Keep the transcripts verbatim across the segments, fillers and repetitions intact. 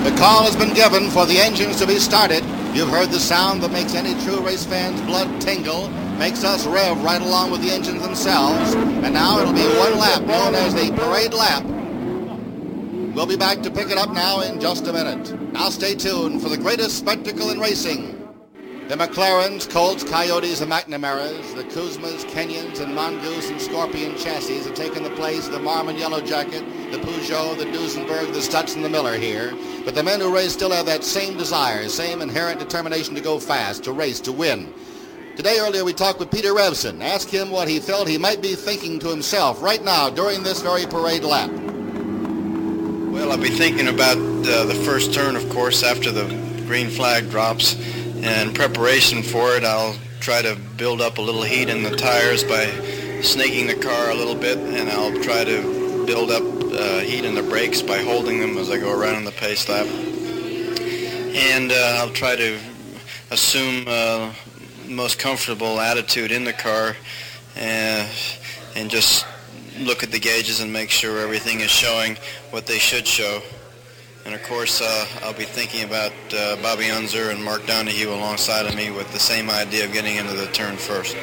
The call has been given for the engines to be started. You've heard the sound that makes any true race fan's blood tingle, makes us rev right along with the engines themselves. And now it'll be one lap known as the parade lap. We'll be back to pick it up now in just a minute. Now stay tuned for the greatest spectacle in racing. The McLarens, Colts, Coyotes, and McNamaras, the Kuzmas, Kenyans, and Mongoose and Scorpion chassis have taken the place of the Marmon Yellow Jacket, the Peugeot, the Duesenberg, the Stutz, and the Miller here. But the men who race still have that same desire, same inherent determination to go fast, to race, to win. Today, earlier, we talked with Peter Revson. Asked him what he felt he might be thinking to himself right now during this very parade lap. Well, I'll be thinking about uh, the first turn, of course, after the green flag drops. And in preparation for it, I'll try to build up a little heat in the tires by snaking the car a little bit, and I'll try to build up uh, heat in the brakes by holding them as I go around in the pace lap. And uh, I'll try to assume uh, the most comfortable attitude in the car uh, and just look at the gauges and make sure everything is showing what they should show. And of course, uh, I'll be thinking about uh, Bobby Unser and Mark Donohue alongside of me with the same idea of getting into the turn first.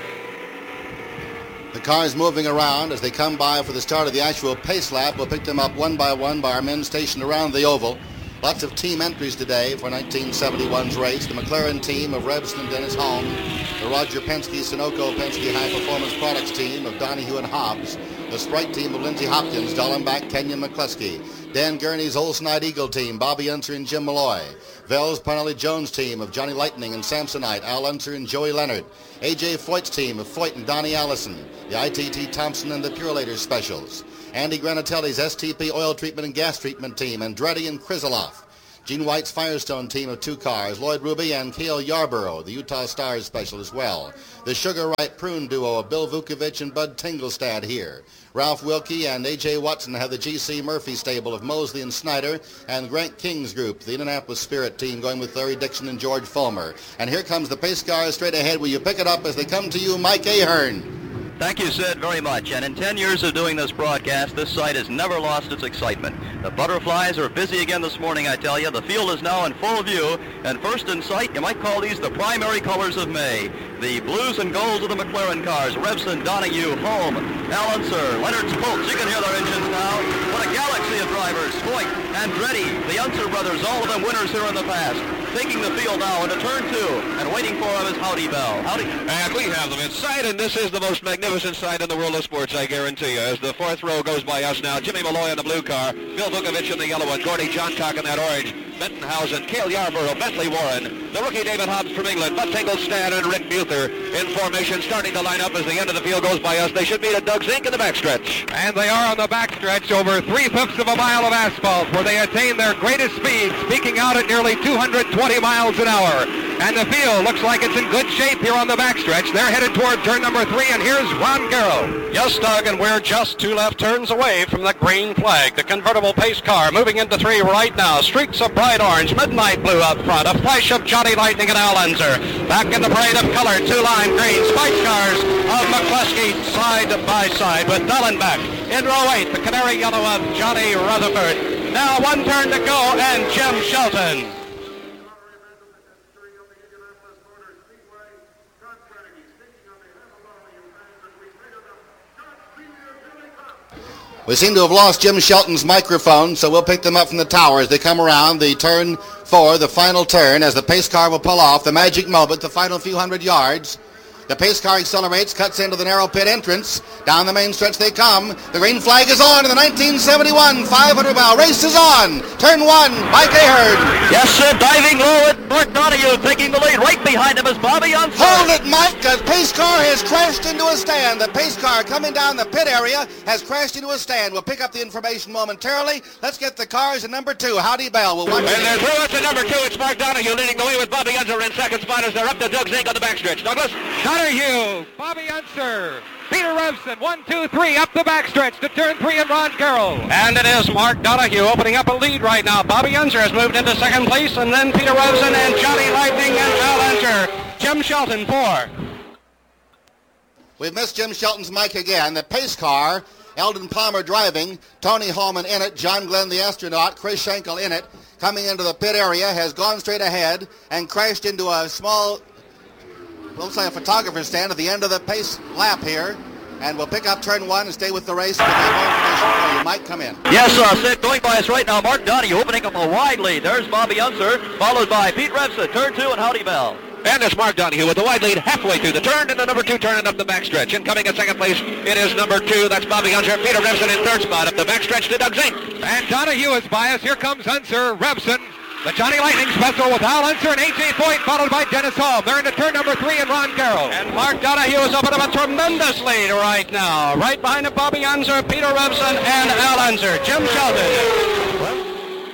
The cars moving around as they come by for the start of the actual pace lap. We'll pick them up one by one by our men stationed around the oval. Lots of team entries today for nineteen seventy-one's race. The McLaren team of Revson and Dennis Holm. The Roger Penske Sunoco Penske High Performance Products team of Donohue and Hobbs. The Sprite team of Lindsey Hopkins, Dallenbach, Kenyon, McCluskey. Dan Gurney's Olsen-Eyed Eagle team, Bobby Unser and Jim Malloy. Vels Parnelli Jones team of Johnny Lightning and Samsonite, Al Unser and Joey Leonard. A J Foyt's team of Foyt and Donnie Allison. The I T T Thompson and the Purilators Specials. Andy Granatelli's S T P Oil Treatment and Gas Treatment team, Andretti and Krizeloff. Gene White's Firestone team of two cars, Lloyd Ruby and Cale Yarborough, the Utah Stars special as well. The Sugar Ripe Prune duo of Bill Vukovich and Bud Tinglestad here. Ralph Wilkie and A J Watson have the G C Murphy stable of Mosley and Snyder, and Grant King's group, the Indianapolis Spirit team, going with Larry Dixon and George Fulmer. And here comes the pace cars straight ahead. Will you pick it up as they come to you, Mike Ahern? Thank you, Sid, very much. And in ten years of doing this broadcast, this site has never lost its excitement. The butterflies are busy again this morning, I tell you. The field is now in full view. And first in sight, you might call these the primary colors of May. The blues and golds of the McLaren cars. Revson, Donohue, Holm, Al Unser, Leonard's Colts. You can hear their engines now. What a galaxy of drivers. Foyt, Andretti, the Unser brothers, all of them winners here in the past. Taking the field now into turn two. And waiting for him is Howdy Bell. Howdy. And we have them in sight, and this is the most magnificent sight in the world of sports, I guarantee you. As the fourth row goes by us now, Jimmy Malloy in the blue car, Bill Vukovich in the yellow one, Gordy Johncock in that orange, Bentonhausen, Cale Yarborough, Bentley Warren, the rookie David Hobbs from England, Bud Tinglestad and Rick Buther in formation, starting to line up as the end of the field goes by us. They should meet at Doug Zink in the backstretch. And they are on the backstretch, over three-fifths of a mile of asphalt, where they attain their greatest speed, peaking out at nearly two hundred twenty miles an hour. And the field looks like it's in good shape here on the backstretch. They're headed toward turn number three, and here's Ron Garrow. Yes, Doug, and we're just two left turns away from the green flag. The convertible pace car moving into three right now. Streaks of bright orange, midnight blue up front, a flash of Johnny Lightning and Al Unser. Back in the parade of color, two lime green spiked cars of McCluskey side by side with Dallenbach. In row eight, the canary yellow of Johnny Rutherford. Now one turn to go, and Jim Shelton. We seem to have lost Jim Shelton's microphone, so we'll pick them up from the tower as they come around the turn four, the final turn, as the pace car will pull off, the magic moment, the final few hundred yards. The pace car accelerates, cuts into the narrow pit entrance. Down the main stretch they come. The green flag is on in the nineteen seventy-one five hundred mile race is on. Turn one, Mike Ahern. Yes, sir, diving low at Mark Donohue, taking the lead. Right behind him is Bobby Unser. Hold it, Mike. The pace car has crashed into a stand. The pace car coming down the pit area has crashed into a stand. We'll pick up the information momentarily. Let's get the cars at number two. Howdy Bell. We'll watch and they're through at the number two. It's Mark Donohue leading the way with Bobby Unser in second spot as they're up to Doug Zink on the backstretch. Douglas? Donohue, Bobby Unser, Peter Revson, one, two, three, up the backstretch to turn three and Ron Garrow. And it is Mark Donohue opening up a lead right now. Bobby Unser has moved into second place, and then Peter Revson and Johnny Lightning and Al Unser. Jim Shelton, four. We've missed Jim Shelton's mic again. The pace car, Eldon Palmer driving, Tony Holman in it, John Glenn the astronaut, Chris Schenkel in it, coming into the pit area, has gone straight ahead and crashed into a small, looks like a photographer's stand at the end of the pace lap here. And we'll pick up turn one and stay with the race. We'll have more information for you. Mike, come in. Yes, uh, Sid, going by us right now, Mark Donohue opening up a wide lead. There's Bobby Unser, followed by Pete Revson, turn two, and Howdy Bell. And it's Mark Donohue with the wide lead halfway through the turn, and the number two turning up the backstretch. Incoming in second place, it is number two. That's Bobby Unser. Peter Revson in third spot up the backstretch to Doug Zink. And Donohue is by us. Here comes Unser, Revson. The Johnny Lightning special with Hal Unser and A J Foyt, followed by Dennis Holm. They're into turn number three and Ron Carroll. And Mark Donohue is up at a tremendous lead right now. Right behind him, Bobby Unser, Peter Revson, and Al Unser. Jim Shelton.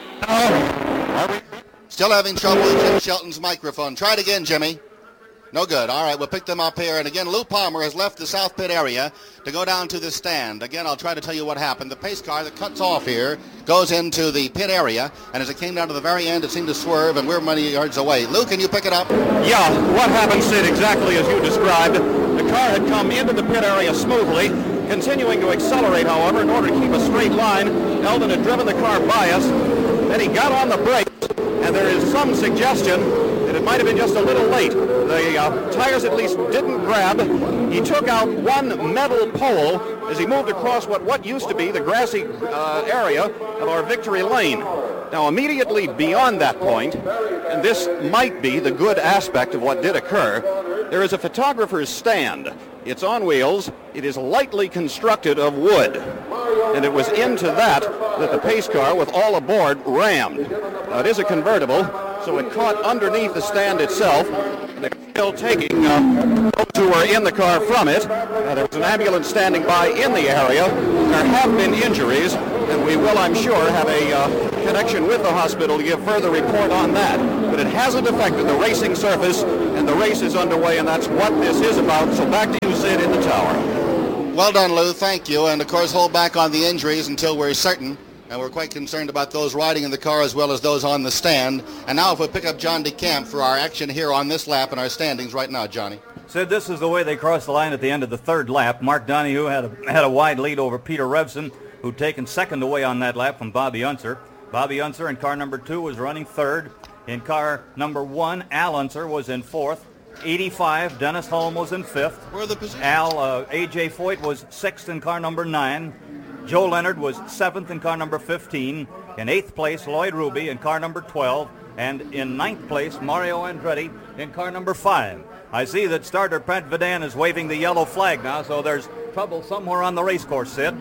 Oh. Still having trouble with Jim Shelton's microphone. Try it again, Jimmy. No good. All right, we'll pick them up here. And again, Lou Palmer has left the South Pit area to go down to the stand. Again, I'll try to tell you what happened. The pace car that cuts off here goes into the pit area, and as it came down to the very end, it seemed to swerve, and we're many yards away. Lou, can you pick it up? Yeah, what happened, Sid, exactly as you described. The car had come into the pit area smoothly, continuing to accelerate, however, in order to keep a straight line. Eldon had driven the car by us. Then he got on the brakes, and there is some suggestion that it might have been just a little late. The uh, tires at least didn't grab. He took out one metal pole as he moved across what, what used to be the grassy uh, area of our victory lane. Now, immediately beyond that point, and this might be the good aspect of what did occur, there is a photographer's stand. It's on wheels. It is lightly constructed of wood. And it was into that that the pace car, with all aboard, rammed. Now, it is a convertible, so it caught underneath the stand itself. And they're still taking uh, those who were in the car from it. Uh, there was an ambulance standing by in the area. There have been injuries, and we will, I'm sure, have a uh, connection with the hospital to give further report on that. But it hasn't affected the racing surface, and the race is underway, and that's what this is about. So back to you, Sid, in the tower. Well done, Lou. Thank you. And, of course, hold back on the injuries until we're certain. And we're quite concerned about those riding in the car as well as those on the stand. And now if we pick up John DeCamp for our action here on this lap and our standings right now, Johnny. Sid, this is the way they crossed the line at the end of the third lap. Mark Donohue had a, had a wide lead over Peter Revson, who'd taken second away on that lap from Bobby Unser. Bobby Unser in car number two was running third. In car number one, Al Unser was in fourth. eighty-five, Dennis Holm was in fifth. Where are the positions? Al, uh, A J Foyt was sixth in car number nine. Joe Leonard was seventh in car number fifteen. In eighth place, Lloyd Ruby in car number twelve. And in ninth place, Mario Andretti in car number five. I see that starter Pat Vidan is waving the yellow flag now, so there's trouble somewhere on the race course, Sid.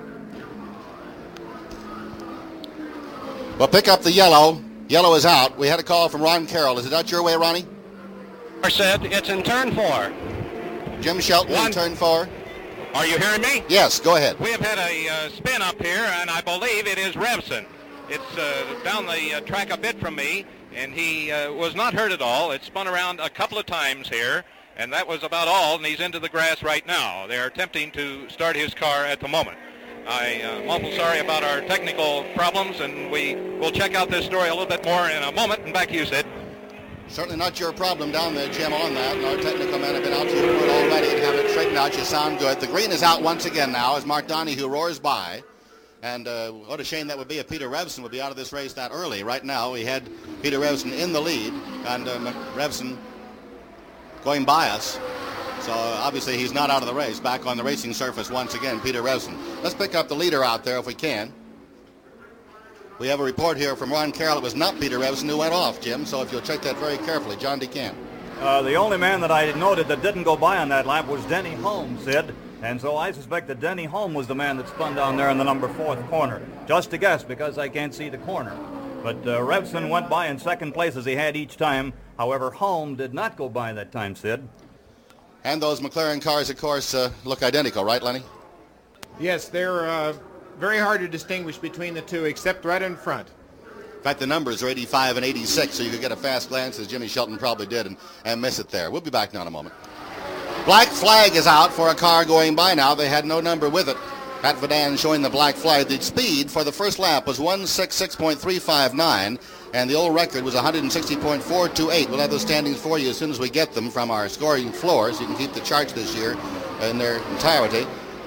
Well, pick up the yellow. Yellow is out. We had a call from Ron Carroll. Is it out your way, Ronnie? Said it's in turn four. Jim Shelton One. in turn four. Are you hearing me? Yes, go ahead. We have had a uh, spin up here, and I believe it is Revson. It's uh, down the uh, track a bit from me, and he uh, was not hurt at all. It spun around a couple of times here, and that was about all, and he's into the grass right now. They are attempting to start his car at the moment. I am awful sorry about our technical problems, and we will check out this story a little bit more in a moment. And back to you, Sid. Certainly not your problem down there, Jim, on that. And our technical men have been out to the point already and have it straightened out. You sound good. The green is out once again now as Mark Donohue roars by. And uh, what a shame that would be if Peter Revson would be out of this race that early. Right now, we had Peter Revson in the lead, and uh, Revson going by us. So uh, obviously he's not out of the race. Back on the racing surface once again, Peter Revson. Let's pick up the leader out there if we can. We have a report here from Ron Carroll. It was not Peter Revson who went off, Jim, so if you'll check that very carefully. John DeCamp. Uh, the only man that I noted that didn't go by on that lap was Denny Holm, Sid. And so I suspect that Denny Holm was the man that spun down there in the number fourth corner. Just a guess because I can't see the corner. But uh, Revson went by in second place as he had each time. However, Holm did not go by that time, Sid. And those McLaren cars, of course, uh, look identical, right, Lenny? Yes, they're uh, very hard to distinguish between the two, except right in front. In fact, the numbers are eighty-five and eighty-six, so you could get a fast glance, as Jimmy Shelton probably did, and, and miss it there. We'll be back now in a moment. Black flag is out for a car going by now. They had no number with it. Pat Vidan showing the black flag. The speed for the first lap was one sixty-six point three five nine, and the old record was one sixty point four two eight. We'll have those standings for you as soon as we get them from our scoring floor, so you can keep the charts this year in their entirety.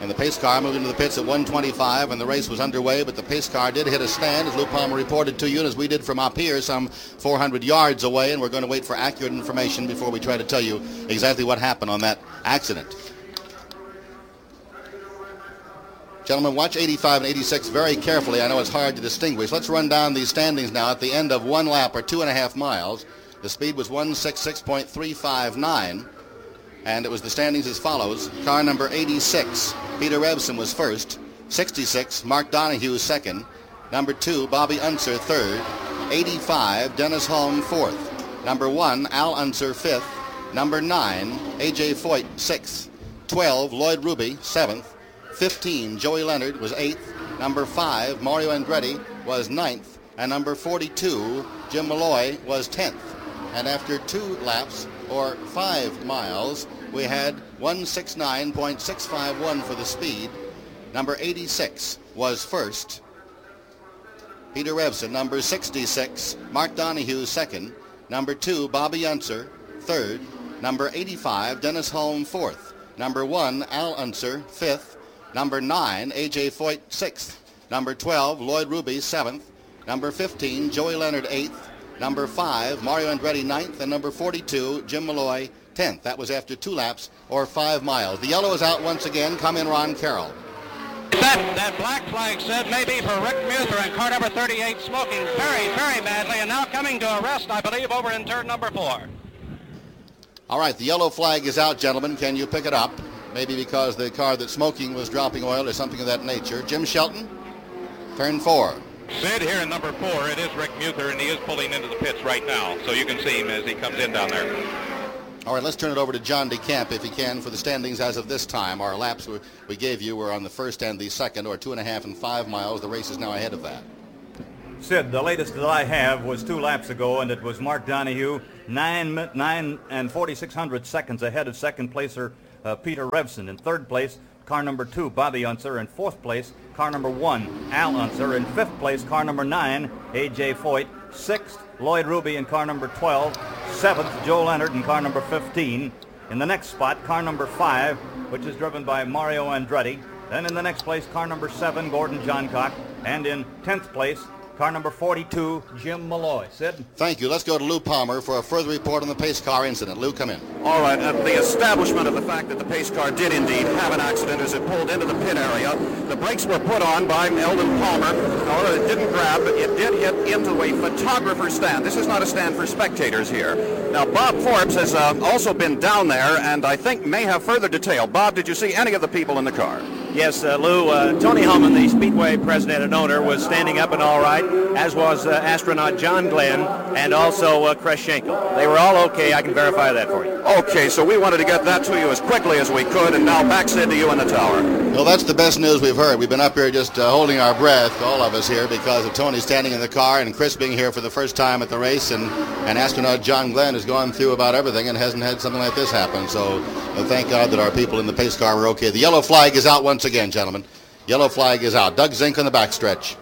And the pace car moved into the pits at one twenty-five, and the race was underway, but the pace car did hit a stand, as Lou Palmer reported to you, and as we did from up here, some four hundred yards away, and we're going to wait for accurate information before we try to tell you exactly what happened on that accident. Gentlemen, watch eighty-five and eighty-six very carefully. I know it's hard to distinguish. Let's run down these standings now at the end of one lap, or two and a half miles. The speed was one sixty-six point three five nine. And it was the standings as follows. Car number eighty-six, Peter Revson was first. sixty-six, Mark Donahue second. Number two, Bobby Unser third. eighty-five, Dennis Holm fourth. Number one, Al Unser fifth. Number nine, A J Foyt sixth. twelve, Lloyd Ruby seventh. fifteen, Joey Leonard was eighth. Number five, Mario Andretti was ninth. And number forty-two, Jim Malloy was tenth. And after two laps, or five miles, we had one sixty-nine point six five one for the speed. Number eighty-six was first. Peter Revson. Number sixty-six, Mark Donahue second. Number two, Bobby Unser third. Number eighty-five, Dennis Holm fourth. Number one, Al Unser fifth. Number nine, A J Foyt sixth. Number twelve, Lloyd Ruby seventh. Number fifteen, Joey Leonard eighth. Number five, Mario Andretti ninth, and number forty-two, Jim Malloy tenth. That was after two laps, or five miles. The yellow is out once again. Come in, Ron Carroll. That, that black flag said maybe for Rick Muther and car number thirty-eight smoking very, very badly, and now coming to a rest, I believe, over in turn number four. All right, the yellow flag is out, gentlemen. Can you pick it up? Maybe because the car that's smoking was dropping oil or something of that nature. Jim Shelton, turn four. Sid, here in number four, it is Rick Muther, and he is pulling into the pits right now, so you can see him as he comes in down there. All right, let's turn it over to John DeCamp, if he can, for the standings as of this time. Our laps we gave you were on the first and the second, or two and a half and five miles. The race is now ahead of that. Sid, the latest that I have was two laps ago, and it was Mark Donahue, nine, nine and forty-six hundred seconds ahead of second placer uh, Peter Revson. In third place, car number two, Bobby Unser. In fourth place, car number one, Al Unser. In fifth place, car number nine, A J Foyt. Sixth, Lloyd Ruby in car number twelve. Seventh, Joe Leonard in car number fifteen. In the next spot, car number five, which is driven by Mario Andretti. Then in the next place, car number seven, Gordon Johncock. And in tenth place, car number forty-two, Jim Malloy. Sid? Thank you. Let's go to Lou Palmer for a further report on the pace car incident. Lou, come in. All right, uh, the establishment of the fact that the pace car did indeed have an accident as it pulled into the pit area. The brakes were put on by Eldon Palmer. However, it didn't grab, but it did hit into a photographer's stand. This is not a stand for spectators here. Now, Bob Forbes has uh, also been down there, and I think may have further detail. Bob, did you see any of the people in the car? Yes, uh, Lou, uh, Tony Hellman, the Speedway president and owner, was standing up and all right, as was uh, astronaut John Glenn and also uh, Chris Schenkel. They were all okay. I can verify that for you. Okay, so we wanted to get that to you as quickly as we could, and now back Sid to you in the tower. Well, that's the best news we've heard. We've been up here just uh, holding our breath, all of us here, because of Tony standing in the car and Chris being here for the first time at the race, and, and astronaut John Glenn has gone through about everything and hasn't had something like this happen. So uh, thank God that our people in the pace car were okay. The yellow flag is out once again, gentlemen. Yellow flag is out. Doug Zink on the backstretch.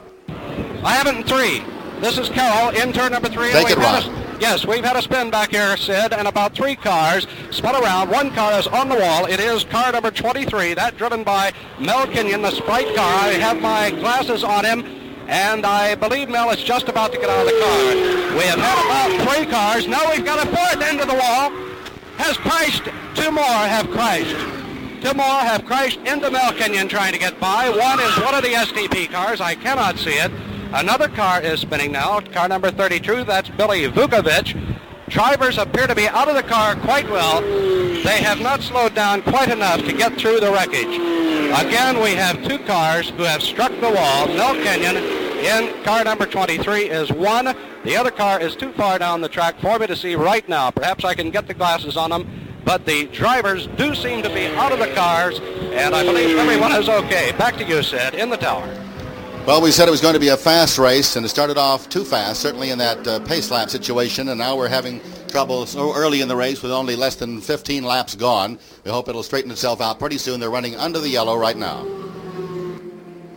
I have it in three. This is Carroll in turn number three. Take it, Ron. A, yes, we've had a spin back here, Sid, and about three cars spun around. One car is on the wall. It is car number twenty-three, that driven by Mel Kenyon, the Sprite car. I have my glasses on him, and I believe Mel is just about to get out of the car. We have had about three cars. Now we've got a fourth into the wall. Has crashed. Two more have crashed. Two more have crashed into Mel Kenyon trying to get by. One is one of the S T P cars. I cannot see it. Another car is spinning now, car number thirty-two, that's Billy Vukovic. Drivers appear to be out of the car quite well. They have not slowed down quite enough to get through the wreckage. Again, we have two cars who have struck the wall. Mel Kenyon in car number twenty-three is one. The other car is too far down the track for me to see right now. Perhaps I can get the glasses on them. But the drivers do seem to be out of the cars, and I believe everyone is okay. Back to you, Sid, in the tower. Well, we said it was going to be a fast race, and it started off too fast, certainly in that uh, pace lap situation, and now we're having trouble so early in the race with only less than fifteen laps gone. We hope it'll straighten itself out pretty soon. They're running under the yellow right now.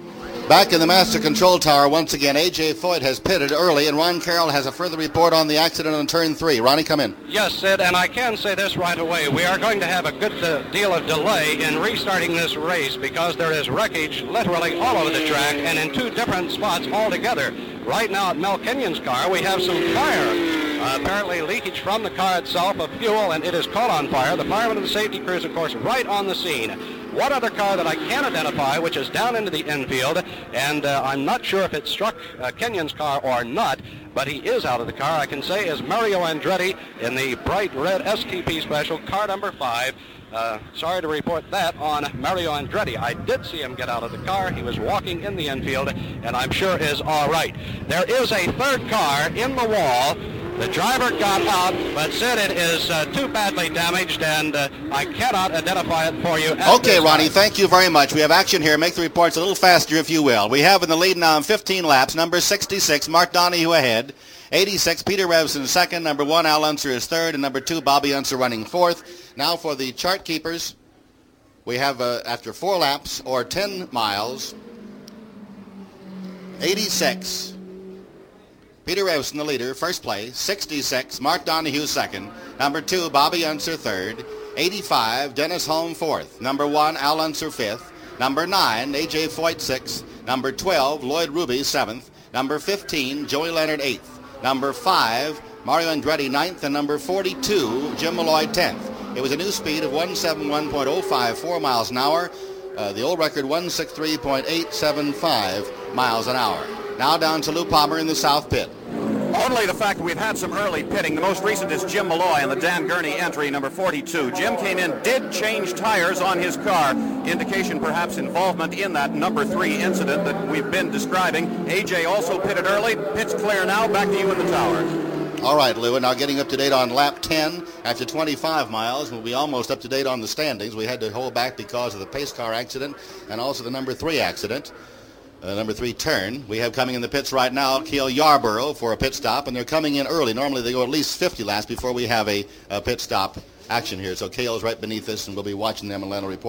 Back in the master control tower once again, A J Foyt has pitted early, and Ron Carroll has a further report on the accident on turn three. Ronnie, come in. Yes, Sid, and I can say this right away. We are going to have a good uh, deal of delay in restarting this race because there is wreckage literally all over the track and in two different spots altogether. Right now at Mel Kenyon's car, we have some fire. Uh, apparently leakage from the car itself of fuel, and it is caught on fire. The firemen and the safety crews, of course, right on the scene. One other car that I can identify, which is down into the infield, and uh, I'm not sure if it struck uh, Kenyon's car or not, but he is out of the car, I can say, is Mario Andretti in the bright red S T P special, car number five. Uh, sorry to report that on Mario Andretti. I did see him get out of the car. He was walking in the infield, and I'm sure is all right. There is a third car in the wall. The driver got out, but said it is uh, too badly damaged, and uh, I cannot identify it for you. Okay, Ronnie, thank you very much. We have action here. Make the reports a little faster, if you will. We have in the lead now in fifteen laps, number sixty-six, Mark Donohue ahead. eighty-six, Peter Revson second. Number one, Al Unser is third. And number two, Bobby Unser running fourth. Now for the chart keepers, we have, uh, after four laps, or ten miles, eighty-six. Peter Revson, the leader, first place. sixty-six, Mark Donohue second. Number two, Bobby Unser third. eighty-five, Dennis Holm fourth. Number one, Al Unser fifth. Number nine, A J Foyt sixth. Number twelve, Lloyd Ruby seventh. Number fifteen, Joey Leonard eighth. Number five, Mario Andretti ninth. And number forty-two, Jim Malloy tenth. It was a new speed of one seventy-one point oh five four miles an hour. Uh, the old record, one sixty-three point eight seven five miles an hour. Now down to Lou Palmer in the south pit. Only the fact that we've had some early pitting. The most recent is Jim Malloy in the Dan Gurney entry, number forty-two. Jim came in, did change tires on his car. Indication perhaps involvement in that number three incident that we've been describing. A J also pitted early. Pit's clear now. Back to you in the tower. All right, Lou, and now getting up to date on lap ten after twenty-five miles. We'll be almost up to date on the standings. We had to hold back because of the pace car accident and also the number three accident. Uh, number three turn. We have coming in the pits right now Cale Yarborough for a pit stop, and they're coming in early. Normally they go at least fifty laps before we have a, a pit stop action here. So Cale's right beneath us, and we'll be watching them and Atlanta report.